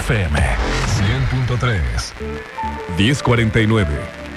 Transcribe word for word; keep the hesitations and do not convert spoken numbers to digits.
F M cien punto tres. diez cuarenta y nueve.